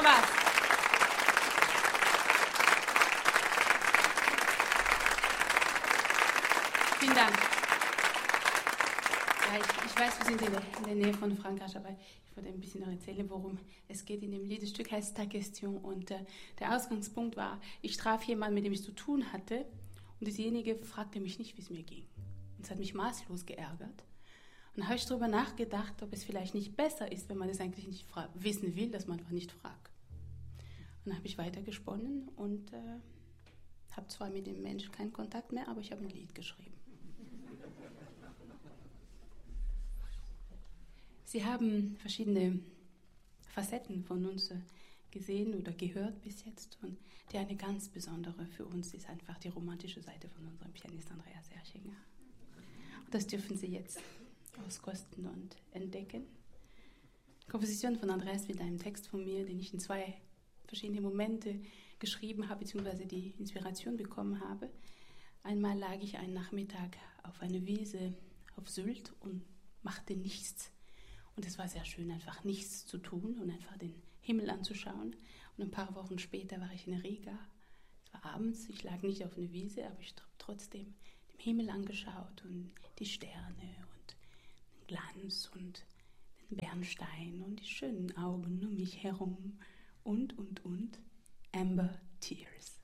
Thomas. Vielen Dank. Ja, ich weiß, wir sind in der Nähe von Frankreich, aber ich wollte ein bisschen noch erzählen, worum es geht in dem Lied. Das Stück heißt Ta Question und der Ausgangspunkt war, ich traf jemanden, mit dem ich zu tun hatte und diesjenige fragte mich nicht, wie es mir ging. Und es hat mich maßlos geärgert. Und da habe ich darüber nachgedacht, ob es vielleicht nicht besser ist, wenn man es eigentlich nicht wissen will, dass man einfach nicht fragt. Und dann habe ich weitergesponnen und habe zwar mit dem Menschen keinen Kontakt mehr, aber ich habe ein Lied geschrieben. Sie haben verschiedene Facetten von uns gesehen oder gehört bis jetzt und die eine ganz besondere für uns ist einfach die romantische Seite von unserem Pianist Andreas Erchinger. Und das dürfen Sie jetzt auskosten und entdecken. Die Komposition von Andreas mit einem Text von mir, den ich in 2 verschiedene Momente geschrieben habe, beziehungsweise die Inspiration bekommen habe. Einmal lag ich einen Nachmittag auf einer Wiese auf Sylt und machte nichts. Und es war sehr schön, einfach nichts zu tun und einfach den Himmel anzuschauen. Und ein paar Wochen später war ich in Riga. Es war abends, ich lag nicht auf einer Wiese, aber ich habe trotzdem den Himmel angeschaut und die Sterne und den Glanz und den Bernstein und die schönen Augen um mich herum und. Amber Tears.